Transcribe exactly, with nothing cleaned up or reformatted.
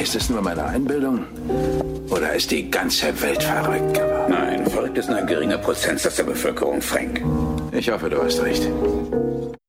Ist es nur meine Einbildung? Oder ist die ganze Welt verrückt geworden? Nein, verrückt ist nur ein geringer Prozentsatz der Bevölkerung, Frank. Ich hoffe, du hast recht.